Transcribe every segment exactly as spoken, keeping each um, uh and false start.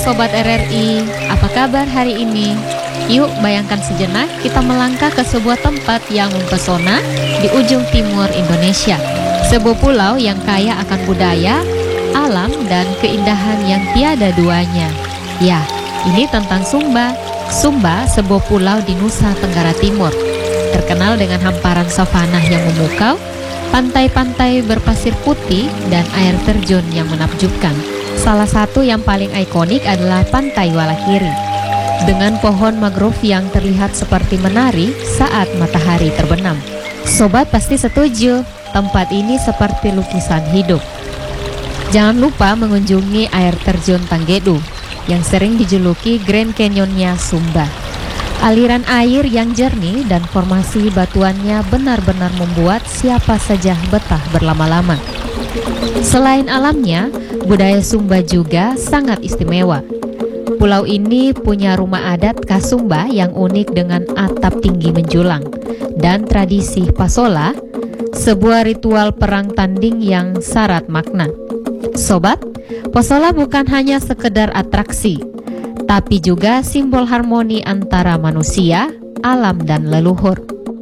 Sobat R R I, apa kabar hari ini? Yuk bayangkan sejenak kita melangkah ke sebuah tempat yang mempesona di ujung timur Indonesia. Sebuah pulau yang kaya akan budaya, alam, dan keindahan yang tiada duanya. Ya, ini tentang Sumba. Sumba, sebuah pulau di Nusa Tenggara Timur. Terkenal dengan hamparan savanah yang memukau, pantai-pantai berpasir putih, dan air terjun yang menakjubkan. Salah satu yang paling ikonik adalah Pantai Walakiri, dengan pohon mangrove yang terlihat seperti menari saat matahari terbenam. Sobat pasti setuju, tempat ini seperti lukisan hidup. Jangan lupa mengunjungi air terjun Tanggedu, yang sering dijuluki Grand Canyonnya Sumba. Aliran air yang jernih dan formasi batuannya benar-benar membuat siapa saja betah berlama-lama. Selain alamnya, budaya Sumba juga sangat istimewa. Pulau ini punya rumah adat khas Sumba yang unik dengan atap tinggi menjulang, dan tradisi pasola, sebuah ritual perang tanding yang syarat makna. Sobat, pasola bukan hanya sekedar atraksi, tapi juga simbol harmoni antara manusia, alam, dan leluhur.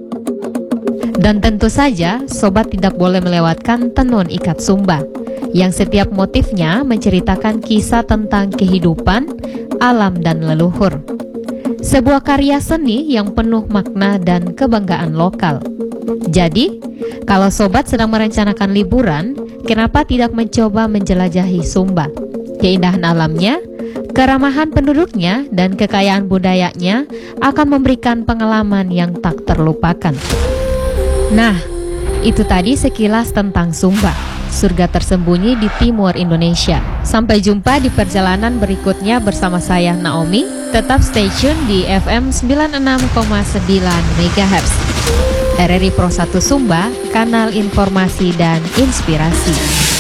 Dan tentu saja, sobat tidak boleh melewatkan tenun ikat Sumba, yang setiap motifnya menceritakan kisah tentang kehidupan, alam, dan leluhur. Sebuah karya seni yang penuh makna dan kebanggaan lokal. Jadi, kalau sobat sedang merencanakan liburan, kenapa tidak mencoba menjelajahi Sumba? Keindahan alamnya, keramahan penduduknya, dan kekayaan budayanya akan memberikan pengalaman yang tak terlupakan. Nah, itu tadi sekilas tentang Sumba, surga tersembunyi di timur Indonesia. Sampai jumpa di perjalanan berikutnya bersama saya Naomi. Tetap stay tune di F M sembilan puluh enam koma sembilan megahertz. R R I Pro satu Sumba, kanal informasi dan inspirasi.